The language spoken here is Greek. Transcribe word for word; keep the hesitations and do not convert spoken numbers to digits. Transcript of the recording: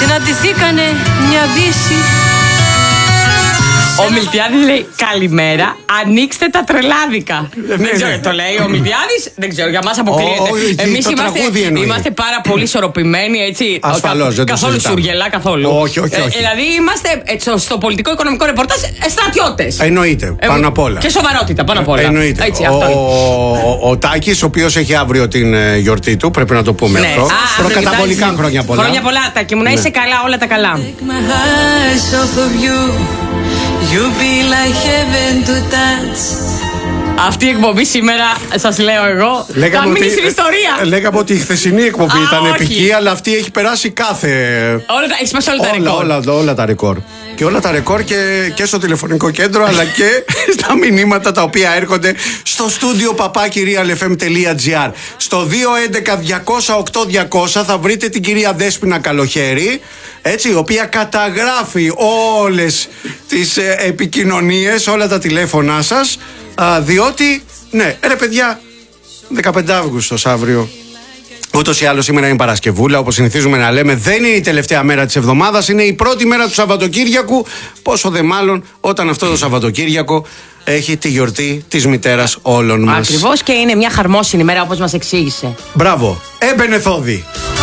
συναντηθήκανε μια δύση. Ο Μιλτιάδης λέει καλημέρα, ανοίξτε τα τρελάδικα. Δεν ξέρω, το λέει ο Μιλτιάδης, δεν ξέρω, για μας αποκλείεται. Εμείς είμαστε πάρα πολύ ισορροπημένοι, έτσι. Ασφαλώς, δεν το καθόλου συζητάμε. σουργελά, καθόλου. Όχι, όχι, όχι. Δηλαδή είμαστε στο πολιτικό οικονομικό ρεπορτάζ στρατιώτες. Εννοείται, πάνω απ' όλα. Και σοβαρότητα, πάνω απ' όλα. Εννοείται. Ο Τάκης, ο οποίος έχει αύριο την γιορτή του, πρέπει να το πούμε αυτό. Προκαταβολικά χρόνια πολλά. Χρόνια πολλά, Τάκη μου, να είσαι καλά, όλα τα καλά. You be like heaven to touch. Αυτή η εκπομπή σήμερα, σας λέω εγώ, θα μείνει στην ιστορία. Λέγαμε ότι η χθεσινή εκπομπή Α, ήταν όχι. επική, αλλά αυτή έχει περάσει κάθε. Όλα τα, έχεις πάσει όλα, όλα, τα ρεκόρ. όλα, όλα, όλα τα ρεκόρ. Και όλα τα ρεκόρ και, και στο τηλεφωνικό κέντρο, αλλά και στα μηνύματα τα οποία έρχονται στο στούντιο παπάκι real f m τελεία g r. Στο δύο έντεκα διακόσια οκτώ διακόσια θα βρείτε την κυρία Δέσποινα Καλοχέρη, έτσι, η οποία καταγράφει όλες τις ε, επικοινωνίες, όλα τα τηλέφωνά σας, α, διότι, ναι, ρε παιδιά, δεκαπέντε Αυγούστος αύριο. Ούτως ή άλλως σήμερα είναι Παρασκευούλα, όπως συνηθίζουμε να λέμε. Δεν είναι η τελευταία μέρα της εβδομάδας, είναι η πρώτη μέρα του Σαββατοκύριακου. Πόσο δε μάλλον όταν αυτό το Σαββατοκύριακο έχει τη γιορτή της μητέρας όλων μας. Ακριβώς, και είναι μια χαρμόσυνη μέρα όπως μας εξήγησε. Μπράβο, έμπαινε Θόδη.